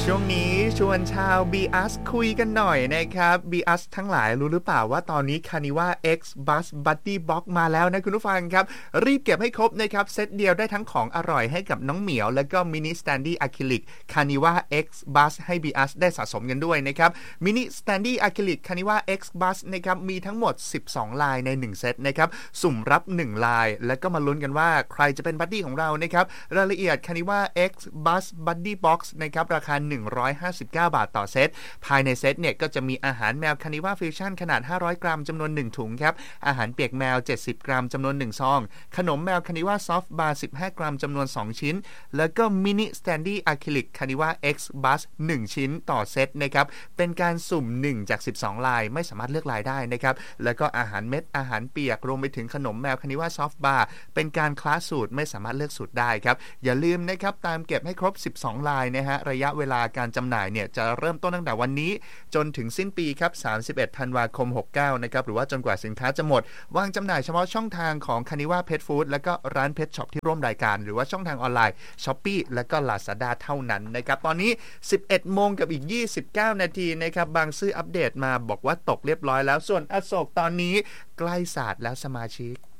ช่วงนี้ชวนชาว BUS คุยกันหน่อยนะครับ BUS ทั้งหลายรู้หรือเปล่าว่าตอนนี้ Caniva X Bus Buddy Box มาแล้วนะคุณผู้ฟังครับรีบเก็บให้ครบนะครับเซตเดียวได้ทั้งของอร่อยให้กับน้องเหมียวแล้วก็มินิสแตนดี้อะคริลิก Caniva X Bus ให้ BUS ได้สะสมกันด้วยนะครับมินิสแตนดี้อะคริลิก Caniva X Bus นะครับมีทั้งหมด12ลายใน1เซตนะครับสุ่มรับ1ลายแล้วก็มาลุ้นกันว่าใครจะเป็นบัดดี้ของเรานะครับรายละเอียด Caniva X Bus Buddy Box นะครับราคา159 บาทต่อเซตภายในเซตเนี่ยก็จะมีอาหารแมว Caniva Fusion ขนาด500กรัมจำนวน1ถุงครับอาหารเปียกแมว70กรัมจำนวน1ซองขนมแมว Caniva Soft Bar 15กรัมจำนวน2ชิ้นแล้วก็มินิสแตนดี้อะคริลิก Caniva X Bus 1ชิ้นต่อเซตนะครับเป็นการสุ่ม1จาก12ลายไม่สามารถเลือกลายได้นะครับแล้วก็อาหารเม็ดอาหารเปียกรวมไปถึงขนมแมว Caniva Soft Bar เป็นการคลาสสูตรไม่สามารถเลือกสูตรได้ครับอย่าลืมนะครับตามเก็บให้ครบ12ลายนะฮะระยะเวลาการจำหน่ายเนี่ยจะเริ่มต้นตั้งแต่วันนี้จนถึงสิ้นปีครับ31ธันวาคม69นะครับหรือว่าจนกว่าสินค้าจะหมดวางจำหน่ายเฉพาะช่องทางของ Caniva Pet Food แล้วก็ร้าน Pet Shop ที่ร่วมรายการหรือว่าช่องทางออนไลน์ Shopee แล้วก็ Lazada เท่านั้นนะครับตอนนี้ 11 โมงกับอีก29นาทีนะครับบางซื่ออัปเดตมาบอกว่าตกเรียบร้อยแล้วส่วนอโศกตอนนี้ใกล้ศาสตร์แล้วสมาชิก